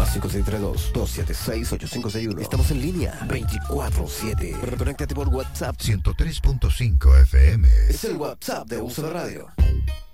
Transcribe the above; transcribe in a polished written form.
Más 5632-276-8561. Estamos en línea 24/7. Conéctate por WhatsApp 103.5 FM. Es el WhatsApp de Uso de Radio.